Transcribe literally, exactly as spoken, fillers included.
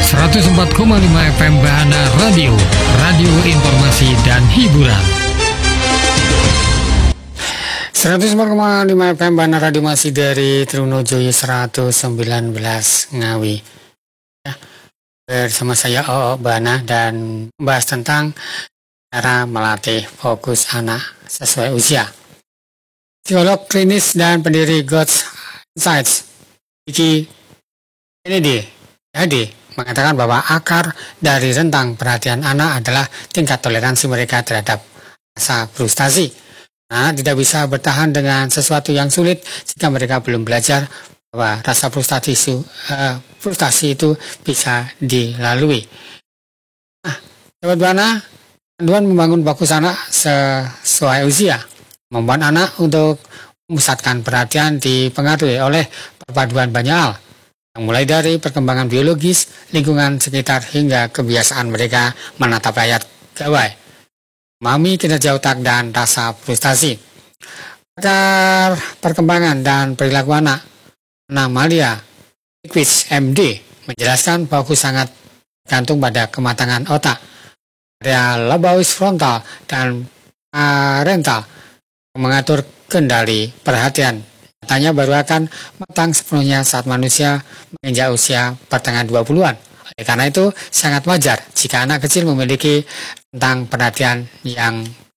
seratus empat koma lima F M Bahana Radio, radio informasi dan hiburan. seratus empat koma lima F M Bahana Radio masih dari Trunojoyo seratus sembilan belas Ngawi. Ya, bersama saya O O Bahana dan membahas tentang cara melatih fokus anak sesuai usia. Psikolog klinis dan pendiri God's Insights, Vicky Kennedy jadi mengatakan bahwa akar dari rentang perhatian anak adalah tingkat toleransi mereka terhadap rasa frustasi. Nah, tidak bisa bertahan dengan sesuatu yang sulit jika mereka belum belajar bahwa rasa frustasi itu, uh, frustasi itu bisa dilalui. Nah, Sobat Bahana, panduan membangun fokus anak sesuai usia membuat anak untuk memusatkan perhatian dipengaruhi oleh perpaduan banyak hal, yang mulai dari perkembangan biologis, lingkungan sekitar, hingga kebiasaan mereka menatap layar gawai, memahami kinerja otak, dan rasa frustasi. Pakar perkembangan dan perilaku anak, Namalia Equis M D, menjelaskan fokus sangat bergantung pada kematangan otak, area lobus frontal, dan parental mengatur kendali perhatian. Katanya baru akan matang sepenuhnya saat manusia menginjak usia pertengahan dua puluhan. Oleh karena itu, sangat wajar jika anak kecil memiliki rentang perhatian yang